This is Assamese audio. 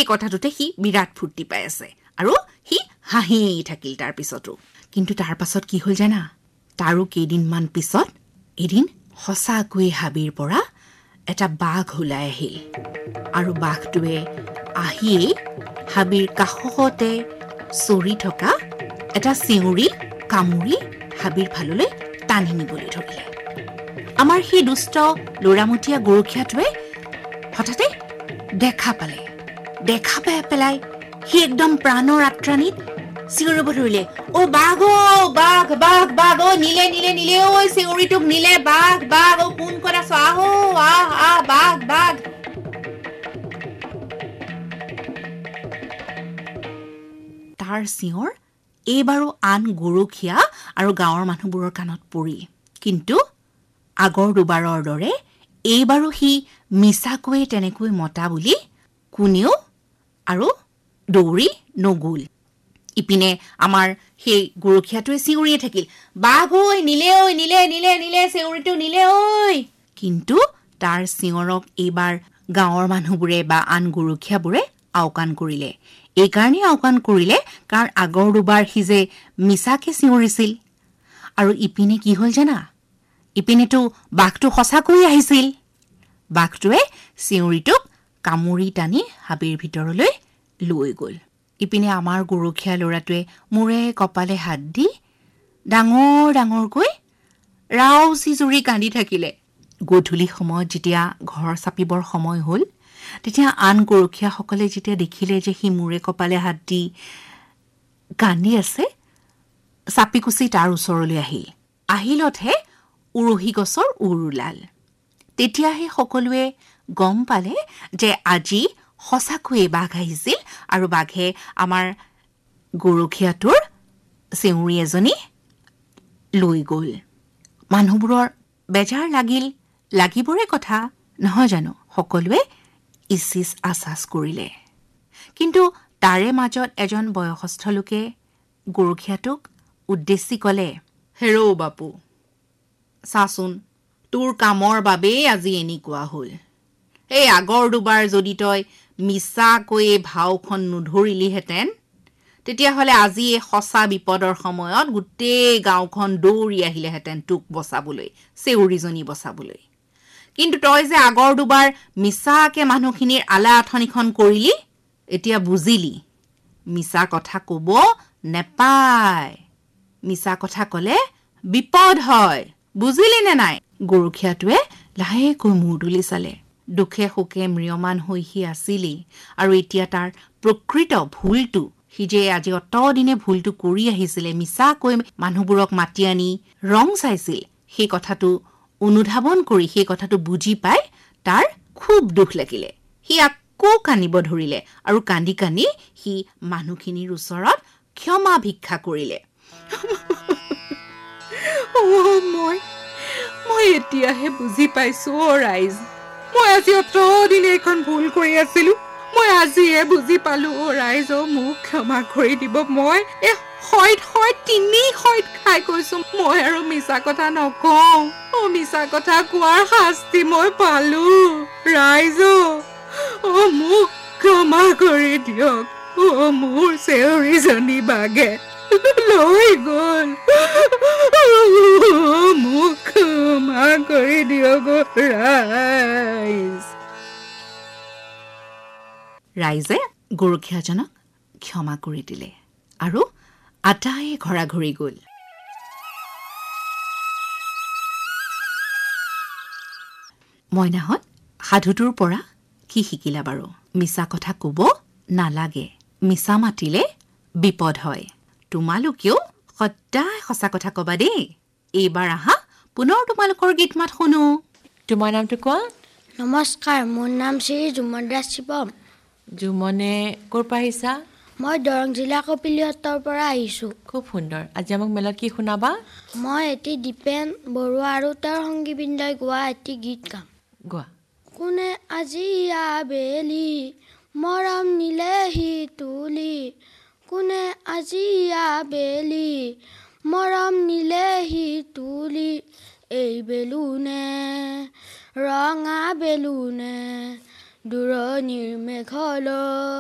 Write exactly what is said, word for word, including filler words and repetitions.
কথাটোতে সি বিৰাট ফূৰ্তি পাই আছে আৰু সি হাঁহি থাকিল তাৰ পিছতো কিন্তু তাৰ পাছত কি হ'ল জানা তাৰো কেইদিনমান পিছত এদিন হসাকৈ হাবিৰ পৰা এটা বাঘ ওলাই আহিল আৰু বাঘটোৱে আহি হাবিৰ কাষতে চৰি থকা এটা চিউৰি কামুৰি হাবিৰ ফাললৈ টানি নিবলৈ ধৰিলে আমাৰ সেই দুষ্ট লৰামুঠীয়া গৰখীয়াটোৱে হঠাতে দেখা পালে দেখা পাই পেলাই সি একদম প্ৰাণৰ আত্ৰাণিত চিঞৰিব ধৰিলে অ বাঘ অ বাঘ বাঘ বাঘ অ নিলে নিলে নিলে ঐ চিউৰিটোক নিলে বাঘ বাঘ অ কোন ক'ত আছ আহ আহ আহ বাঘ বাঘ তাৰ চিঞৰ এইবাৰো আন গৰখীয়া আৰু গাঁৱৰ মানুহবোৰৰ কাণত পৰি কিন্তু আগৰ দুবাৰৰ দৰে এইবাৰো সি মিছাকৈ তেনেকৈ মতা বুলি কোনেও আৰু দৌৰি নগল ইপিনে আমাৰ সেই গৰখীয়াটোৱে চিঞৰিয়ে থাকিল বাঘ ঐ নিলে ঐ নিলে নিলে নিলে চিউৰিটো নিলে ঐ কিন্তু তাৰ চিঞৰক এইবাৰ গাঁৱৰ মানুহবোৰে বা আন গৰখীয়াবোৰে আওকাণ কৰিলে এই কাৰণে আওকাণ কৰিলে কাৰণ আগৰ দুবাৰ সি যে মিছাকে চিঞৰিছিল আৰু ইপিনে কি হ'ল জানা ইপিনেতো বাঘটো সঁচাকৈ আহিছিল বাঘটোৱে চিউৰিটোক কামুৰি টানি হাবিৰ ভিতৰলৈ লৈ গ'ল ইপিনে আমাৰ গৰখীয়া ল'ৰাটোৱে মূৰে কপালে হাত দি ডাঙৰ ডাঙৰকৈ ৰাউচি জুৰি কান্দি থাকিলে গধূলি সময়ত যেতিয়া ঘৰ চাপিবৰ সময় হ'ল তেতিয়া আন গৰখীয়াসকলে যেতিয়া দেখিলে যে সি মূৰে কপালে হাত দি কান্দি আছে চাপিকুচি তাৰ ওচৰলৈ আহিল আহিলতহে উৰহি গছৰ উৰ ওলাল তেতিয়াহে সকলোৱে গম পালে যে আজি সঁচাকৈয়ে বাঘ আহিছিল আৰু বাঘে আমাৰ গৰখীয়াটোৰ চিউৰি এজনী লৈ গ'ল মানুহবোৰৰ বেজাৰ লাগিল লাগিবৰে কথা নহয় জানো সকলোৱে ইচিচ আচাচ কৰিলে কিন্তু তাৰে মাজত এজন বয়সস্থ লোকে গৰখীয়াটোক উদ্দেশ্যি ক'লে হেৰৌ বাপু চাচোন তোৰ কামৰ বাবেই আজি এনেকুৱা হ'ল এই আগৰ দুবাৰ যদি তই মিছাকৈ ভাওখন নধৰিলিহেঁতেন তেতিয়াহ'লে আজি এই সঁচা বিপদৰ সময়ত গোটেই গাঁওখন দৌৰি আহিলেহেঁতেন তোক বচাবলৈ চেউৰীজনী বচাবলৈ কিন্তু তই যে আগৰ দুবাৰ মিছাকে মানুহখিনিৰ আলা আঠনিখন কৰিলি এতিয়া বুজিলি মিছা কথা ক'ব নেপায় মিছা কথা ক'লে বিপদ হয় বুজিলি নে নাই গৰখীয়াটোৱে লাহেকৈ মূৰ তুলি চালে দুখে সুখে ম্ৰিয়মান হৈ সি আছিলি আৰু এতিয়া তাৰ প্ৰকৃত ভুলটো সি যে আজি অতদিনে ভুলটো কৰি আহিছিলে মিছাকৈ মানুহবোৰক মাতি আনি ৰং চাইছিল সেই কথাটো অনুধাৱন কৰি সেই কথাটো বুজি পাই তাৰ খুব দুখ লাগিলে সি আকৌ কান্দিব ধৰিলে আৰু কান্দি কান্দি সি মানুহখিনিৰ ওচৰত ক্ষমা ভিক্ষা কৰিলে মই মই এতিয়াহে বুজি পাইছো অ ৰাইজ মই আজি অতদিনে এখন ভুল কৰি আছিলো মই আজিহে বুজি পালো অ ৰাইজ অ মোক ক্ষমা কৰি দিব মই এ হয়ত হয় তিনি হয়ত খাই কৈছো মই আৰু মিছা কথা নকওঁ অ মিছা কথা কোৱাৰ শাস্তি মই পালো ৰাইজ অ মোক ক্ষমা কৰি দিয়ক অ মোৰ চেউৰীজনী বাঘে লৈ গ'ল মোক ক্ষমা কৰি দিয়ক ৰাইজ ৰাইজে গৰখীয়াজনক ক্ষমা কৰি দিলে আৰু আটাইয়ে ঘৰা ঘূৰি গ'ল মইনাহঁত সাধুটোৰ পৰা কি শিকিলা বাৰু মিছা কথা ক'ব নালাগে মিছা মাতিলে বিপদ হয় তোমালোকেও সদায় সঁচা কথা ক'বা দেই এইবাৰ আহা পুনৰ তোমালোকৰ গীত মাত শুনো তোমাৰ নামটো কোৱা নমস্কাৰ মোৰ নাম শ্ৰী জুমন দাস শিৱম জুমনে ক'ৰ পৰা আহিছা মই দৰং জিলা কপিলীহটৰ পৰা আহিছোঁ খুব সুন্দৰ আজি আমাক মেলত কি শুনাবা মই এটি দীপেন বৰুৱা আৰু তেওঁৰ সংগীবৃন্দই গোৱা এটি গীত গাম গোৱা কোনে আজি আবেলি মৰম নিলেহি তুলি কোনে আজি আবেলি মৰম নিলেহি তুলি এই বেলুনে ৰঙা বেলুনে দূৰণিৰ মেঘলৈ